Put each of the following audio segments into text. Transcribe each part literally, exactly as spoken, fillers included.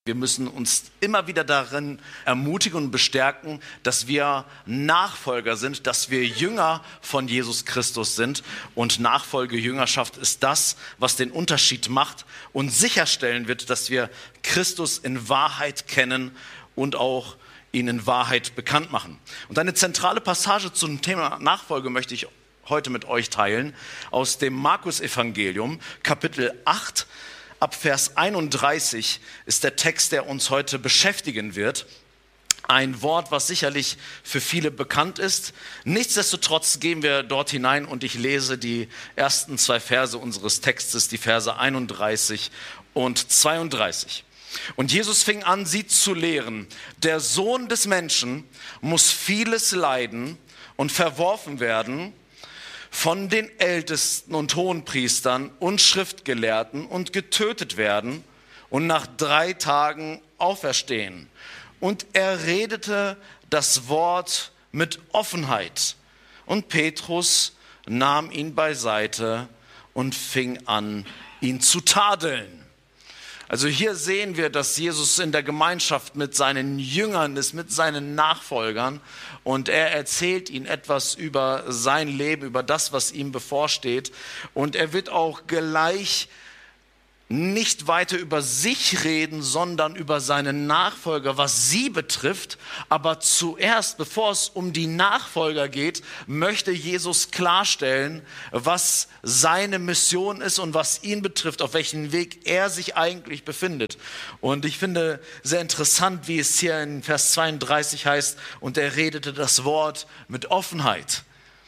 Wir müssen uns immer wieder darin ermutigen und bestärken, dass wir Nachfolger sind, dass wir Jünger von Jesus Christus sind. Und Nachfolge, Jüngerschaft ist das, was den Unterschied macht und sicherstellen wird, dass wir Christus in Wahrheit kennen und auch ihn in Wahrheit bekannt machen. Und eine zentrale Passage zum Thema Nachfolge möchte ich heute mit euch teilen aus dem Markus-Evangelium, Kapitel acht. Ab Vers einunddreißig ist der Text, der uns heute beschäftigen wird. Ein Wort, was sicherlich für viele bekannt ist. Nichtsdestotrotz gehen wir dort hinein und ich lese die ersten zwei Verse unseres Textes, die Verse einunddreißig und zweiunddreißig. Und Jesus fing an, sie zu lehren. Der Sohn des Menschen muss vieles leiden und verworfen werden von den Ältesten und Hohenpriestern und Schriftgelehrten und getötet werden und nach drei Tagen auferstehen. Und er redete das Wort mit Offenheit. Und Petrus nahm ihn beiseite und fing an, ihn zu tadeln. Also hier sehen wir, dass Jesus in der Gemeinschaft mit seinen Jüngern ist, mit seinen Nachfolgern. Und er erzählt ihnen etwas über sein Leben, über das, was ihm bevorsteht. Und er wird auch gleich nicht weiter über sich reden, sondern über seine Nachfolger, was sie betrifft. Aber zuerst, bevor es um die Nachfolger geht, möchte Jesus klarstellen, was seine Mission ist und was ihn betrifft, auf welchem Weg er sich eigentlich befindet. Und ich finde sehr interessant, wie es hier in Vers zweiunddreißig heißt, und er redete das Wort mit Offenheit.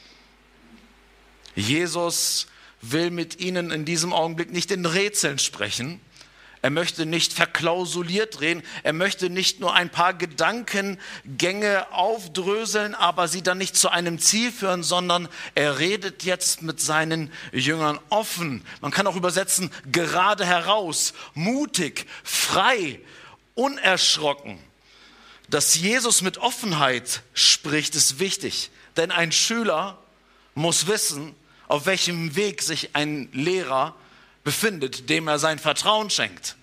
Jesus will mit ihnen in diesem Augenblick nicht in Rätseln sprechen. Er möchte nicht verklausuliert reden. Er möchte nicht nur ein paar Gedankengänge aufdröseln, aber sie dann nicht zu einem Ziel führen, sondern er redet jetzt mit seinen Jüngern offen. Man kann auch übersetzen, gerade heraus, mutig, frei, unerschrocken. Dass Jesus mit Offenheit spricht, ist wichtig. Denn ein Schüler muss wissen, auf welchem Weg sich ein Lehrer befindet, dem er sein Vertrauen schenkt.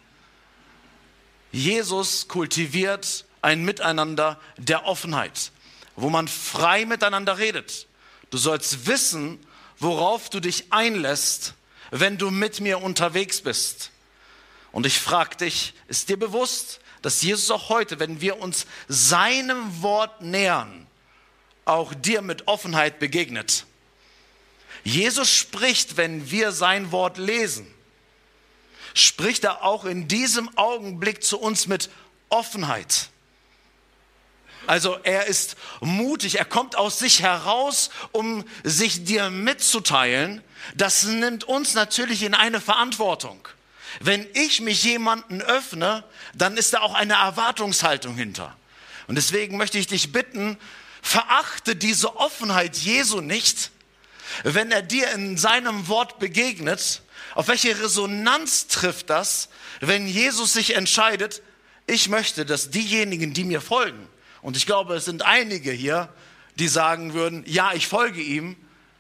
Jesus kultiviert ein Miteinander der Offenheit, wo man frei miteinander redet. Du sollst wissen, worauf du dich einlässt, wenn du mit mir unterwegs bist. Und ich frage dich, ist dir bewusst, dass Jesus auch heute, wenn wir uns seinem Wort nähern, auch dir mit Offenheit begegnet? Jesus spricht, wenn wir sein Wort lesen, spricht er auch in diesem Augenblick zu uns mit Offenheit. Also er ist mutig, er kommt aus sich heraus, um sich dir mitzuteilen. Das nimmt uns natürlich in eine Verantwortung. Wenn ich mich jemandem öffne, dann ist da auch eine Erwartungshaltung hinter. Und deswegen möchte ich dich bitten, verachte diese Offenheit Jesu nicht, wenn er dir in seinem Wort begegnet. Auf welche Resonanz trifft das, wenn Jesus sich entscheidet, ich möchte, dass diejenigen, die mir folgen, und ich glaube, es sind einige hier, die sagen würden, ja, ich folge ihm.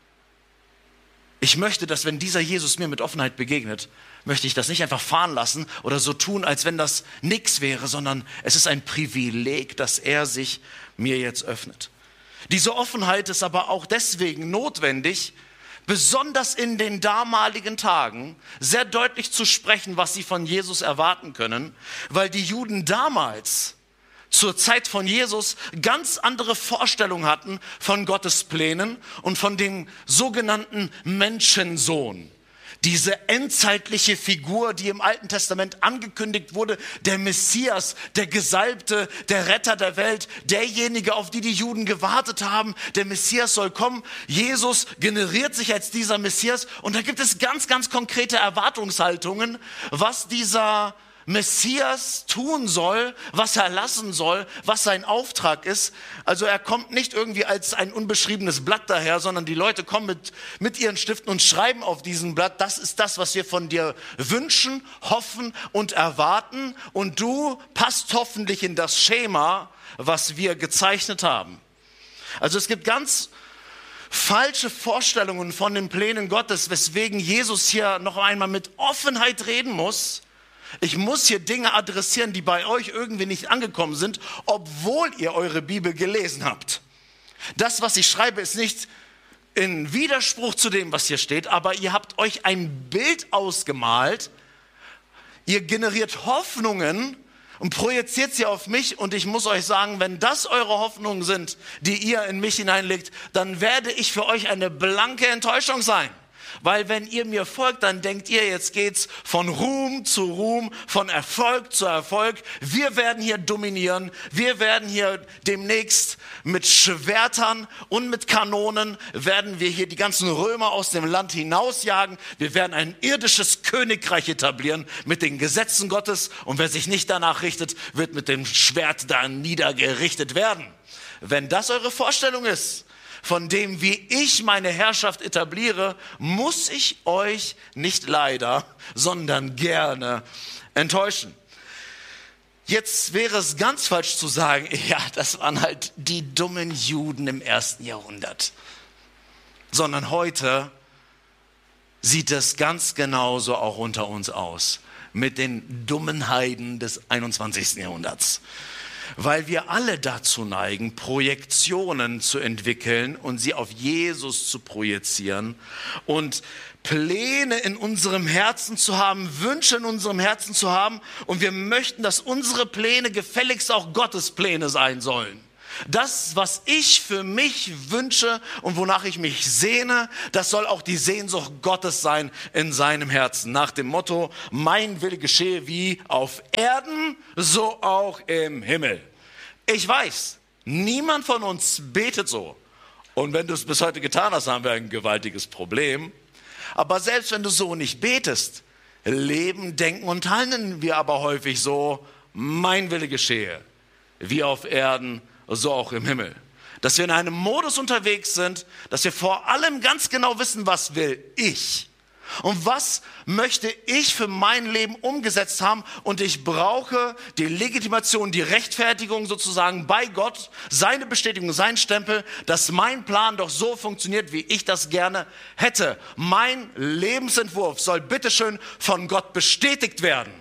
Ich möchte, dass wenn dieser Jesus mir mit Offenheit begegnet, möchte ich das nicht einfach fahren lassen oder so tun, als wenn das nichts wäre, sondern es ist ein Privileg, dass er sich mir jetzt öffnet. Diese Offenheit ist aber auch deswegen notwendig, besonders in den damaligen Tagen sehr deutlich zu sprechen, was sie von Jesus erwarten können, weil die Juden damals zur Zeit von Jesus ganz andere Vorstellungen hatten von Gottes Plänen und von dem sogenannten Menschensohn. Diese endzeitliche Figur, die im Alten Testament angekündigt wurde, der Messias, der Gesalbte, der Retter der Welt, derjenige, auf die die Juden gewartet haben, der Messias soll kommen. Jesus generiert sich als dieser Messias und da gibt es ganz, ganz konkrete Erwartungshaltungen, was dieser Messias tun soll, was er lassen soll, was sein Auftrag ist. Also er kommt nicht irgendwie als ein unbeschriebenes Blatt daher, sondern die Leute kommen mit, mit ihren Stiften und schreiben auf diesem Blatt, das ist das, was wir von dir wünschen, hoffen und erwarten. Und du passt hoffentlich in das Schema, was wir gezeichnet haben. Also es gibt ganz falsche Vorstellungen von den Plänen Gottes, weswegen Jesus hier noch einmal mit Offenheit reden muss, Ich muss hier Dinge adressieren, die bei euch irgendwie nicht angekommen sind, obwohl ihr eure Bibel gelesen habt. Das, was ich schreibe, ist nicht in Widerspruch zu dem, was hier steht, aber ihr habt euch ein Bild ausgemalt, ihr generiert Hoffnungen und projiziert sie auf mich, und ich muss euch sagen, wenn das eure Hoffnungen sind, die ihr in mich hineinlegt, dann werde ich für euch eine blanke Enttäuschung sein. Weil wenn ihr mir folgt, dann denkt ihr, jetzt geht's von Ruhm zu Ruhm, von Erfolg zu Erfolg. Wir werden hier dominieren. Wir werden hier demnächst mit Schwertern und mit Kanonen werden wir hier die ganzen Römer aus dem Land hinausjagen. Wir werden ein irdisches Königreich etablieren mit den Gesetzen Gottes. Und wer sich nicht danach richtet, wird mit dem Schwert da niedergerichtet werden. Wenn das eure Vorstellung ist, von dem, wie ich meine Herrschaft etabliere, muss ich euch nicht leider, sondern gerne enttäuschen. Jetzt wäre es ganz falsch zu sagen, ja, das waren halt die dummen Juden im ersten Jahrhundert. Sondern heute sieht es ganz genauso auch unter uns aus, mit den dummen Heiden des einundzwanzigsten Jahrhunderts. Weil wir alle dazu neigen, Projektionen zu entwickeln und sie auf Jesus zu projizieren und Pläne in unserem Herzen zu haben, Wünsche in unserem Herzen zu haben, und wir möchten, dass unsere Pläne gefälligst auch Gottes Pläne sein sollen. Das, was ich für mich wünsche und wonach ich mich sehne, das soll auch die Sehnsucht Gottes sein in seinem Herzen. Nach dem Motto, mein Wille geschehe wie auf Erden, so auch im Himmel. Ich weiß, niemand von uns betet so. Und wenn du es bis heute getan hast, haben wir ein gewaltiges Problem. Aber selbst wenn du so nicht betest, leben, denken und handeln wir aber häufig so, mein Wille geschehe wie auf Erden, so auch im Himmel. Dass wir in einem Modus unterwegs sind, dass wir vor allem ganz genau wissen, was will ich und was möchte ich für mein Leben umgesetzt haben, und ich brauche die Legitimation, die Rechtfertigung sozusagen bei Gott, seine Bestätigung, sein Stempel, dass mein Plan doch so funktioniert, wie ich das gerne hätte. Mein Lebensentwurf soll bitteschön von Gott bestätigt werden.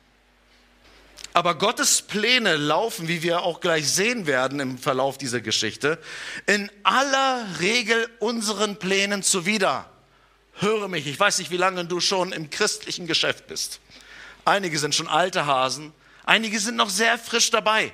Aber Gottes Pläne laufen, wie wir auch gleich sehen werden im Verlauf dieser Geschichte, in aller Regel unseren Plänen zuwider. Höre mich, ich weiß nicht, wie lange du schon im christlichen Geschäft bist. Einige sind schon alte Hasen, einige sind noch sehr frisch dabei.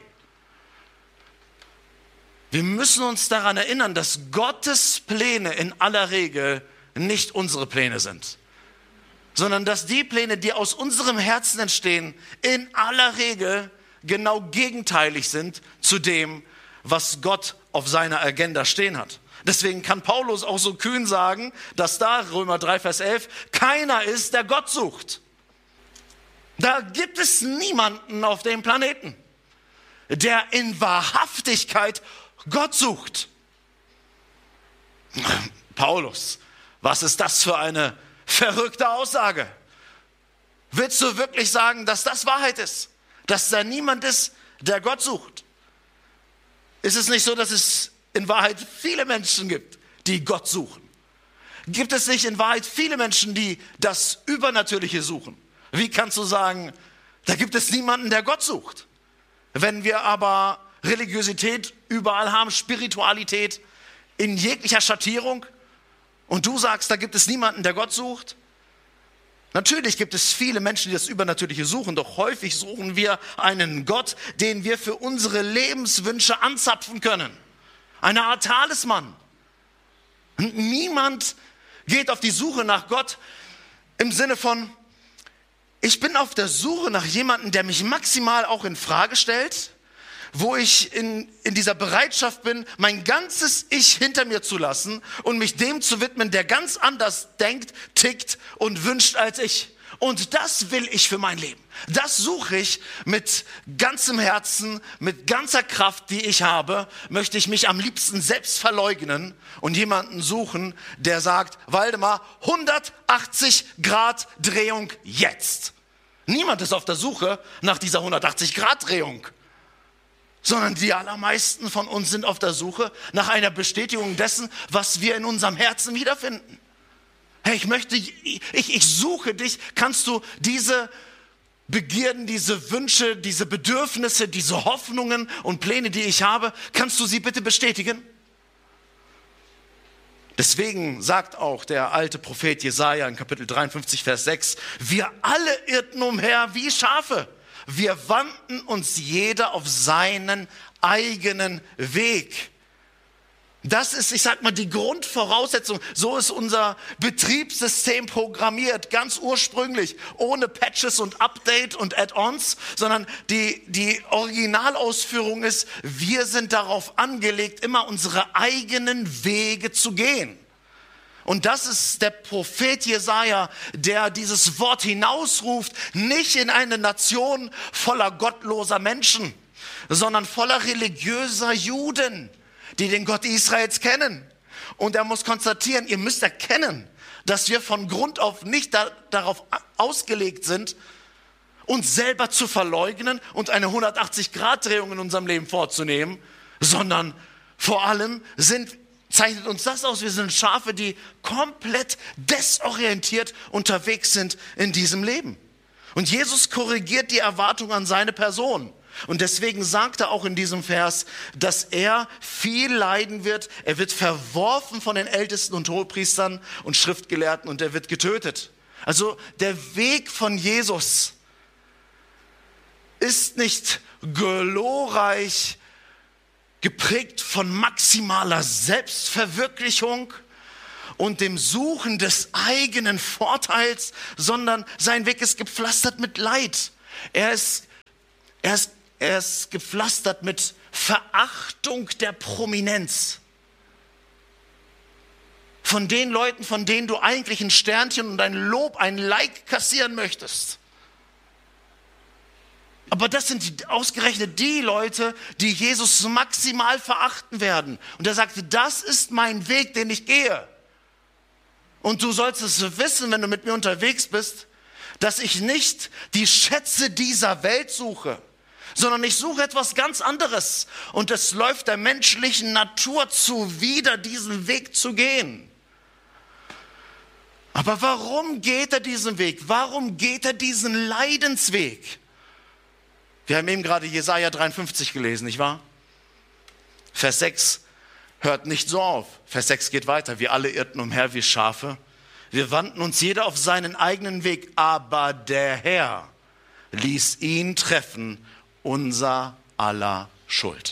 Wir müssen uns daran erinnern, dass Gottes Pläne in aller Regel nicht unsere Pläne sind, sondern dass die Pläne, die aus unserem Herzen entstehen, in aller Regel genau gegenteilig sind zu dem, was Gott auf seiner Agenda stehen hat. Deswegen kann Paulus auch so kühn sagen, dass da, Römer drei, Vers elf, keiner ist, der Gott sucht. Da gibt es niemanden auf dem Planeten, der in Wahrhaftigkeit Gott sucht. Paulus, was ist das für eine verrückte Aussage? Willst du wirklich sagen, dass das Wahrheit ist? Dass da niemand ist, der Gott sucht? Ist es nicht so, dass es in Wahrheit viele Menschen gibt, die Gott suchen? Gibt es nicht in Wahrheit viele Menschen, die das Übernatürliche suchen? Wie kannst du sagen, da gibt es niemanden, der Gott sucht? Wenn wir aber Religiosität überall haben, Spiritualität in jeglicher Schattierung, und du sagst, da gibt es niemanden, der Gott sucht? Natürlich gibt es viele Menschen, die das Übernatürliche suchen, doch häufig suchen wir einen Gott, den wir für unsere Lebenswünsche anzapfen können. Eine Art Talisman. Niemand geht auf die Suche nach Gott im Sinne von, ich bin auf der Suche nach jemandem, der mich maximal auch in Frage stellt, wo ich in, in dieser Bereitschaft bin, mein ganzes Ich hinter mir zu lassen und mich dem zu widmen, der ganz anders denkt, tickt und wünscht als ich. Und das will ich für mein Leben. Das suche ich mit ganzem Herzen, mit ganzer Kraft, die ich habe, möchte ich mich am liebsten selbst verleugnen und jemanden suchen, der sagt, Waldemar, hundertachtzig Grad Drehung jetzt. Niemand ist auf der Suche nach dieser hundertachtzig Grad Drehung. Sondern die allermeisten von uns sind auf der Suche nach einer Bestätigung dessen, was wir in unserem Herzen wiederfinden. Hey, ich möchte, ich, ich suche dich, kannst du diese Begierden, diese Wünsche, diese Bedürfnisse, diese Hoffnungen und Pläne, die ich habe, kannst du sie bitte bestätigen? Deswegen sagt auch der alte Prophet Jesaja in Kapitel dreiundfünfzig, Vers sechs, wir alle irrten umher wie Schafe. Wir wandten uns jeder auf seinen eigenen Weg. Das ist, ich sag mal, die Grundvoraussetzung. So ist unser Betriebssystem programmiert, ganz ursprünglich, ohne Patches und Update und Add-ons, sondern die, die Originalausführung ist, wir sind darauf angelegt, immer unsere eigenen Wege zu gehen. Und das ist der Prophet Jesaja, der dieses Wort hinausruft, nicht in eine Nation voller gottloser Menschen, sondern voller religiöser Juden, die den Gott Israels kennen. Und er muss konstatieren, ihr müsst erkennen, dass wir von Grund auf nicht da, darauf ausgelegt sind, uns selber zu verleugnen und eine hundertachtzig-Grad-Drehung in unserem Leben vorzunehmen, sondern vor allem sind, zeichnet uns das aus, wir sind Schafe, die komplett desorientiert unterwegs sind in diesem Leben. Und Jesus korrigiert die Erwartung an seine Person. Und deswegen sagt er auch in diesem Vers, dass er viel leiden wird. Er wird verworfen von den Ältesten und Hohepriestern und Schriftgelehrten und er wird getötet. Also der Weg von Jesus ist nicht glorreich, geprägt von maximaler Selbstverwirklichung und dem Suchen des eigenen Vorteils, sondern sein Weg ist gepflastert mit Leid. Er ist, er ist Er ist gepflastert mit Verachtung der Prominenz. Von den Leuten, von denen du eigentlich ein Sternchen und ein Lob, ein Like kassieren möchtest. Aber das sind die, ausgerechnet die Leute, die Jesus maximal verachten werden. Und er sagte, das ist mein Weg, den ich gehe. Und du sollst es wissen, wenn du mit mir unterwegs bist, dass ich nicht die Schätze dieser Welt suche, sondern ich suche etwas ganz anderes. Und es läuft der menschlichen Natur zuwider, diesen Weg zu gehen. Aber warum geht er diesen Weg? Warum geht er diesen Leidensweg? Wir haben eben gerade Jesaja dreiundfünfzig gelesen, nicht wahr? Vers sechs hört nicht so auf. Vers sechs geht weiter. Wir alle irrten umher wie Schafe. Wir wandten uns jeder auf seinen eigenen Weg. Aber der Herr ließ ihn treffen, unser aller Schuld.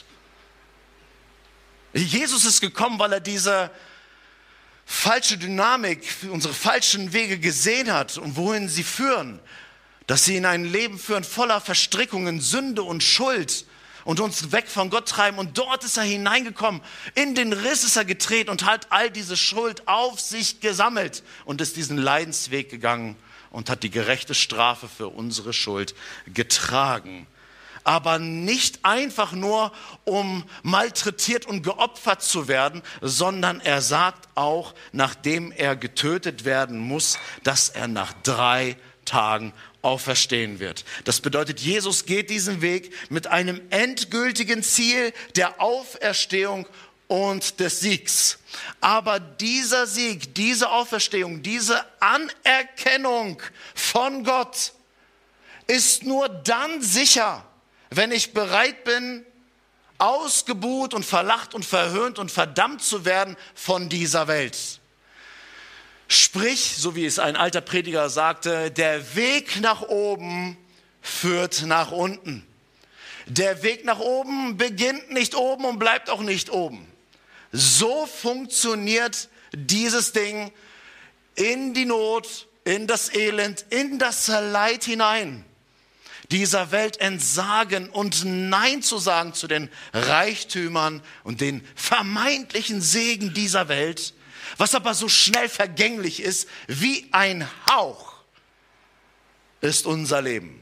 Jesus ist gekommen, weil er diese falsche Dynamik, unsere falschen Wege gesehen hat und wohin sie führen. Dass sie in ein Leben führen voller Verstrickungen, Sünde und Schuld und uns weg von Gott treiben. Und dort ist er hineingekommen, in den Riss ist er getreten und hat all diese Schuld auf sich gesammelt und ist diesen Leidensweg gegangen und hat die gerechte Strafe für unsere Schuld getragen. Aber nicht einfach nur, um malträtiert und geopfert zu werden, sondern er sagt auch, nachdem er getötet werden muss, dass er nach drei Tagen auferstehen wird. Das bedeutet, Jesus geht diesen Weg mit einem endgültigen Ziel der Auferstehung und des Siegs. Aber dieser Sieg, diese Auferstehung, diese Anerkennung von Gott ist nur dann sicher, wenn ich bereit bin, ausgebuht und verlacht und verhöhnt und verdammt zu werden von dieser Welt. Sprich, so wie es ein alter Prediger sagte, der Weg nach oben führt nach unten. Der Weg nach oben beginnt nicht oben und bleibt auch nicht oben. So funktioniert dieses Ding in die Not, in das Elend, in das Leid hinein. Dieser Welt entsagen und Nein zu sagen zu den Reichtümern und den vermeintlichen Segen dieser Welt, was aber so schnell vergänglich ist wie ein Hauch, ist unser Leben.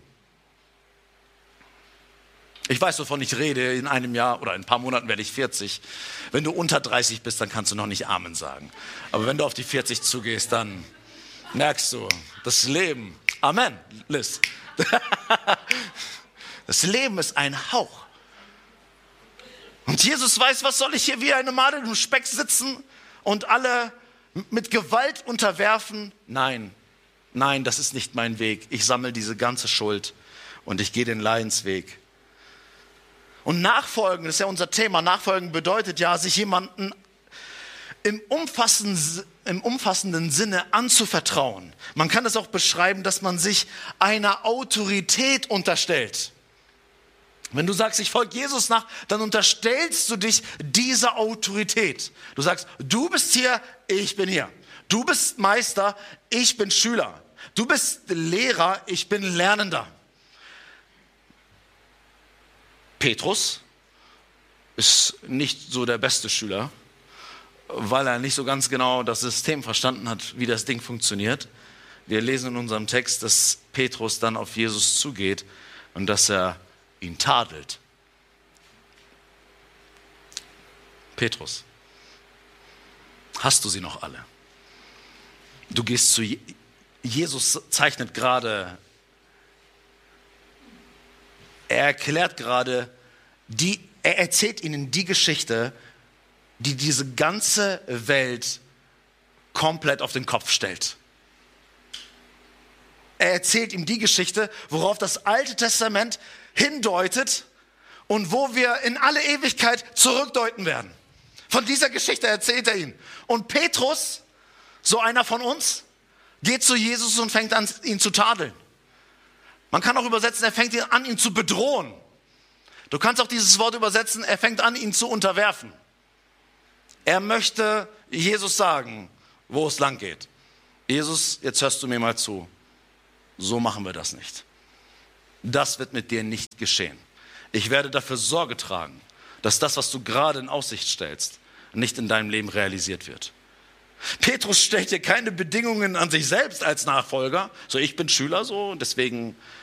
Ich weiß, wovon ich rede. In einem Jahr oder in ein paar Monaten werde ich vierzig. Wenn du unter dreißig bist, dann kannst du noch nicht Amen sagen. Aber wenn du auf die vierzig zugehst, dann merkst du, das Leben, Amen, Liz. Das Leben ist ein Hauch. Und Jesus weiß, was soll ich hier wie eine Made im Speck sitzen und alle mit Gewalt unterwerfen? Nein, nein, das ist nicht mein Weg. Ich sammle diese ganze Schuld und ich gehe den Leidensweg. Und Nachfolgen, das ist ja unser Thema, Nachfolgen bedeutet ja, sich jemanden im umfassenden, im umfassenden Sinne anzuvertrauen. Man kann es auch beschreiben, dass man sich einer Autorität unterstellt. Wenn du sagst, ich folge Jesus nach, dann unterstellst du dich dieser Autorität. Du sagst, du bist hier, ich bin hier. Du bist Meister, ich bin Schüler. Du bist Lehrer, ich bin Lernender. Petrus ist nicht so der beste Schüler, weil er nicht so ganz genau das System verstanden hat, wie das Ding funktioniert. Wir lesen in unserem Text, dass Petrus dann auf Jesus zugeht und dass er ihn tadelt. Petrus, hast du sie noch alle? Du gehst zu Je- Jesus, zeichnet gerade, er erklärt gerade, die, er erzählt ihnen die Geschichte, die diese ganze Welt komplett auf den Kopf stellt. Er erzählt ihm die Geschichte, worauf das Alte Testament hindeutet und wo wir in alle Ewigkeit zurückdeuten werden. Von dieser Geschichte erzählt er ihn. Und Petrus, so einer von uns, geht zu Jesus und fängt an, ihn zu tadeln. Man kann auch übersetzen, er fängt an, ihn zu bedrohen. Du kannst auch dieses Wort übersetzen, er fängt an, ihn zu unterwerfen. Er möchte Jesus sagen, wo es lang geht. Jesus, jetzt hörst du mir mal zu. So machen wir das nicht. Das wird mit dir nicht geschehen. Ich werde dafür Sorge tragen, dass das, was du gerade in Aussicht stellst, nicht in deinem Leben realisiert wird. Petrus stellt dir keine Bedingungen an sich selbst als Nachfolger. So, ich bin Schüler so und deswegen